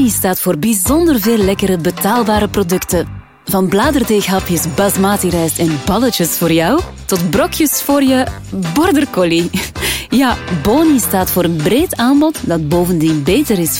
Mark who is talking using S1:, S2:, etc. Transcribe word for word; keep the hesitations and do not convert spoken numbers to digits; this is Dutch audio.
S1: Boni staat voor bijzonder veel lekkere, betaalbare producten. Van bladerdeeghapjes basmati rijst en balletjes voor jou, tot brokjes voor je border collie. Ja, Boni staat voor een breed aanbod dat bovendien beter is